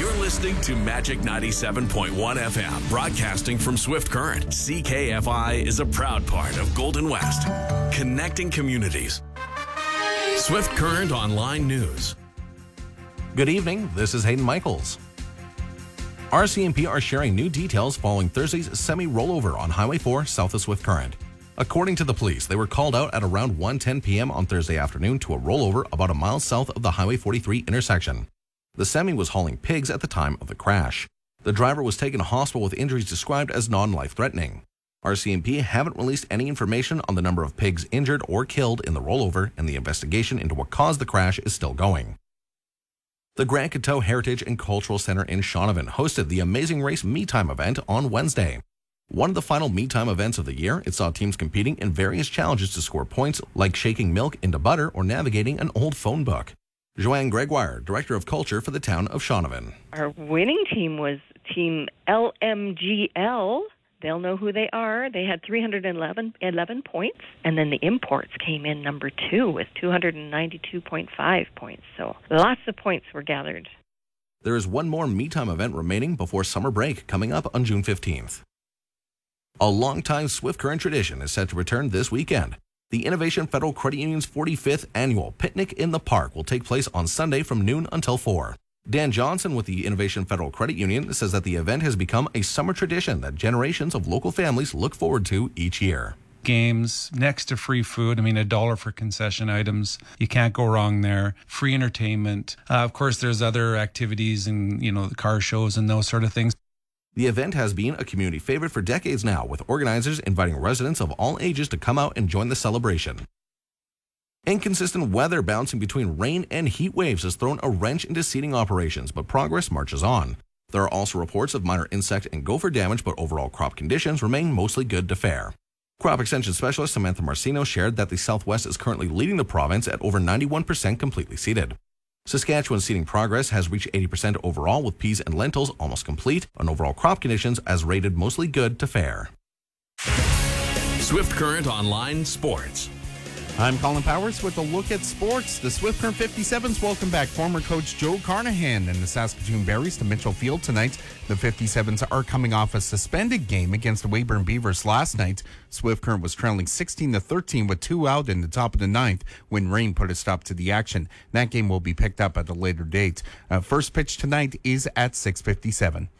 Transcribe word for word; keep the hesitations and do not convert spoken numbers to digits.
You're listening to Magic ninety-seven point one F M, broadcasting from Swift Current. C K F I is a proud part of Golden West, connecting communities. Swift Current Online News. Good evening, this is Hayden Michaels. R C M P are sharing new details following Thursday's semi-rollover on Highway four south of Swift Current. According to the police, they were called out at around one ten p.m. on Thursday afternoon to a rollover about a mile south of the Highway forty-three intersection. The semi was hauling pigs at the time of the crash. The driver was taken to hospital with injuries described as non-life-threatening. R C M P haven't released any information on the number of pigs injured or killed in the rollover, and the investigation into what caused the crash is still going. The Grand Coteau Heritage and Cultural Center in Shaunavon hosted the Amazing Race Me Time event on Wednesday. One of the final Me Time events of the year, it saw teams competing in various challenges to score points, like shaking milk into butter or navigating an old phone book. Joanne Gregoire, Director of Culture for the town of Shaunavon. Our winning team was Team L M G L. They'll know who they are. They had three hundred eleven, eleven points, and then the imports came in number two with two hundred ninety-two point five points. So lots of points were gathered. There is one more Me Time event remaining before summer break coming up on June fifteenth. A longtime Swift Current tradition is set to return this weekend. The Innovation Federal Credit Union's forty-fifth annual Picnic in the Park will take place on Sunday from noon until four. Dan Johnson with the Innovation Federal Credit Union says that the event has become a summer tradition that generations of local families look forward to each year. Games next to free food. I mean, a dollar for concession items. You can't go wrong there. Free entertainment. Uh, of course, there's other activities and, you know, the car shows and those sort of things. The event has been a community favorite for decades now, with organizers inviting residents of all ages to come out and join the celebration. Inconsistent weather bouncing between rain and heat waves has thrown a wrench into seeding operations, but progress marches on. There are also reports of minor insect and gopher damage, but overall crop conditions remain mostly good to fair. Crop Extension Specialist Samantha Marcino shared that the Southwest is currently leading the province at over ninety-one percent completely seeded. Saskatchewan's seeding progress has reached eighty percent overall, with peas and lentils almost complete, and overall crop conditions as rated mostly good to fair. Swift Current Online Sports. I'm Colin Powers with a look at sports. The Swift Current fifty-sevens welcome back former coach Joe Carnahan and the Saskatoon Berries to Mitchell Field tonight. The fifty-sevens are coming off a suspended game against the Weyburn Beavers last night. Swift Current was trailing sixteen to thirteen with two out in the top of the ninth when rain put a stop to the action. That game will be picked up at a later date. Uh, first pitch tonight is at six fifty-seven.